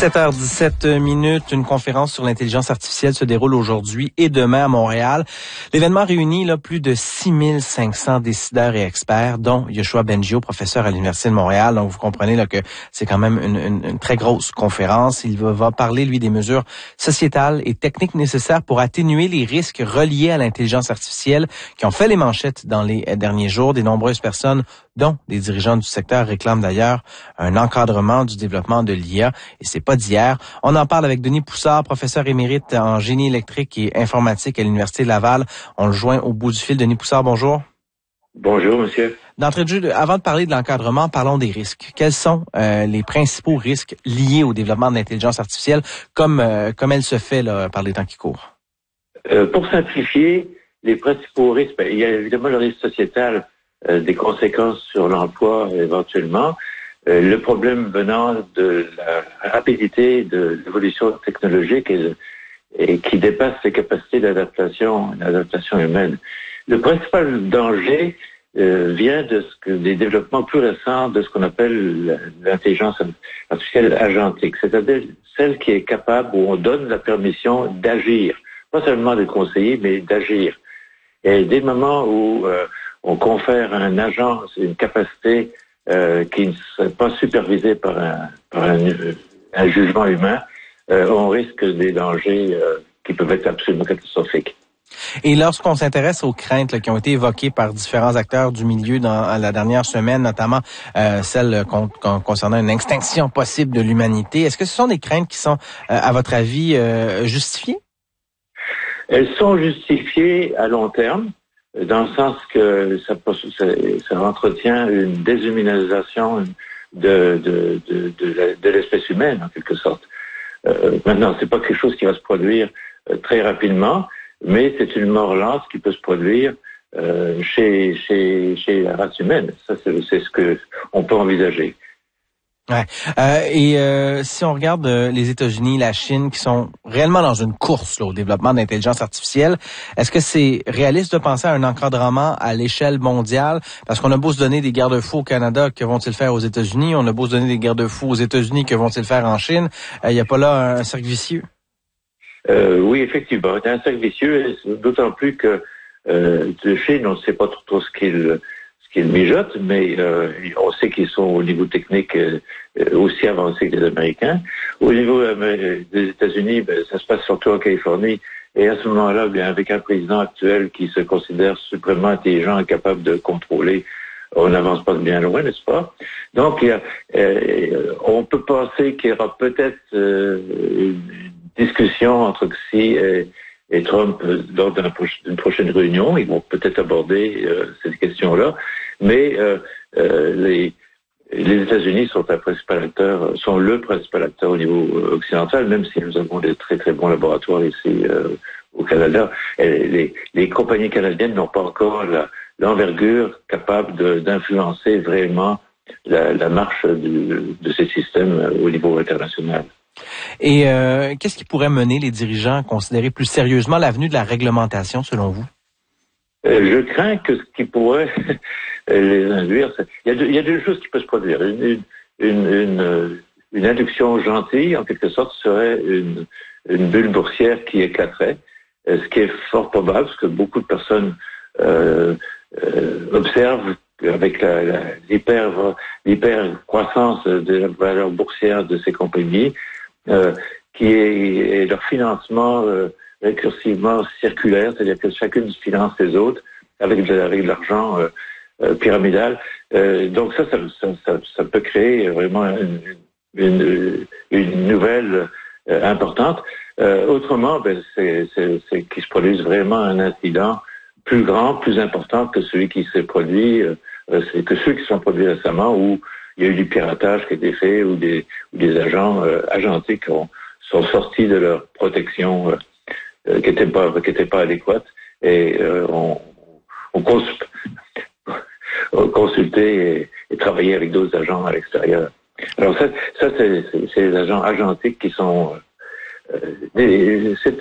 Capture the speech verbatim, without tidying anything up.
dix-sept heures dix-sept minutes, une conférence sur l'intelligence artificielle se déroule aujourd'hui et demain à Montréal. L'événement réunit là, plus de six mille cinq cents décideurs et experts, dont Yoshua Bengio, professeur à l'Université de Montréal. Donc, vous comprenez là, que c'est quand même une, une, une très grosse conférence. Il va, va parler, lui, des mesures sociétales et techniques nécessaires pour atténuer les risques reliés à l'intelligence artificielle qui ont fait les manchettes dans les derniers jours. Des nombreuses personnes, dont des dirigeants du secteur, réclament d'ailleurs un encadrement du développement de l'I A. Et c'est pas d'hier. On en parle avec Denis Poussard, professeur émérite en génie électrique et informatique à l'Université Laval. On le joint au bout du fil. Denis Poussard, bonjour. Bonjour, monsieur. D'entrée de jeu, avant de parler de l'encadrement, parlons des risques. Quels sont euh, les principaux risques liés au développement de l'intelligence artificielle, comme euh, comme elle se fait là, par les temps qui courent? Euh, pour simplifier, les principaux risques, ben, il y a évidemment le risque sociétal, euh, des conséquences sur l'emploi éventuellement. Euh, le problème venant de la rapidité de l'évolution technologique et, et qui dépasse les capacités d'adaptation, d'adaptation humaine. Le principal danger euh, vient de ce que des développements plus récents de ce qu'on appelle l'intelligence artificielle agentique, c'est-à-dire celle qui est capable où on donne la permission d'agir, pas seulement de conseiller, mais d'agir. Et dès le moment où euh, on confère à un agent une capacité Euh, qui ne serait pas supervisé par un, par un, un jugement humain, euh, on risque des dangers euh, qui peuvent être absolument catastrophiques. Et lorsqu'on s'intéresse aux craintes là, qui ont été évoquées par différents acteurs du milieu dans la dernière semaine, notamment euh, celles con, con, concernant une extinction possible de l'humanité, est-ce que ce sont des craintes qui sont, euh, à votre avis, euh, justifiées? Elles sont justifiées à long terme, dans le sens que ça, ça, ça entretient une déshumanisation de, de, de, de, de l'espèce humaine, en quelque sorte. Euh, maintenant, c'est pas quelque chose qui va se produire euh, très rapidement, mais c'est une mort lente qui peut se produire euh, chez, chez, chez la race humaine. Ça, c'est, c'est ce que on peut envisager. Ouais. Euh, et euh, si on regarde euh, les États-Unis, la Chine, qui sont réellement dans une course là, au développement de l'intelligence artificielle, est-ce que c'est réaliste de penser à un encadrement à l'échelle mondiale? Parce qu'on a beau se donner des garde-fous au Canada, que vont-ils faire aux États-Unis? On a beau se donner des garde-fous aux États-Unis, que vont-ils faire en Chine? Il euh, n'y a pas là un cercle vicieux? Euh, oui, effectivement. C'est un cercle vicieux, d'autant plus que euh, de Chine, on ne sait pas trop, trop ce qu'il... qu'ils mijotent, mais euh, on sait qu'ils sont au niveau technique euh, aussi avancés que les Américains. Au niveau euh, des États-Unis, ben, ça se passe surtout en Californie, et à ce moment-là, bien avec un président actuel qui se considère suprêmement intelligent et capable de contrôler, on n'avance pas bien loin, n'est-ce pas? Donc, il y a, euh, on peut penser qu'il y aura peut-être euh, une discussion entre Xi et et Trump, lors d'une prochaine réunion, ils vont peut-être aborder euh, cette question-là. Mais euh, euh, les, les États-Unis sont un principal acteur, sont le principal acteur au niveau occidental, même si nous avons des très très bons laboratoires ici euh, au Canada. Et les, les compagnies canadiennes n'ont pas encore la, l'envergure capable de, d'influencer vraiment la, la marche du, de ces systèmes au niveau international. Et euh, qu'est-ce qui pourrait mener les dirigeants à considérer plus sérieusement l'avenue de la réglementation, selon vous? Euh, je crains que ce qui pourrait les induire, c'est... Il, y a deux, il y a deux choses qui peuvent se produire. Une, une, une, une induction gentille, en quelque sorte, serait une, une bulle boursière qui éclaterait, ce qui est fort probable, parce que beaucoup de personnes euh, euh, observent avec la, la, l'hyper, l'hyper croissance de la valeur boursière de ces compagnies, Euh, qui est, est leur financement euh, récursivement circulaire, c'est-à-dire que chacune finance les autres avec de, avec de l'argent euh, euh, pyramidal. Euh, donc ça ça, ça, ça, ça peut créer vraiment une, une, une nouvelle euh, importante. Euh, autrement, ben, c'est, c'est, c'est qu'il se produise vraiment un incident plus grand, plus important que celui qui s'est produit, euh, c'est que ceux qui sont produits récemment, où il y a eu du piratage qui a été fait, ou des, ou des agents euh, agentés qui ont, sont sortis de leur protection euh, qui n'était pas, qui était pas adéquate, et euh, on, on, consul, on consultait et, et travaillait avec d'autres agents à l'extérieur. Alors ça, ça c'est, c'est, c'est les agents agentiques qui sont... Euh, des, c'est,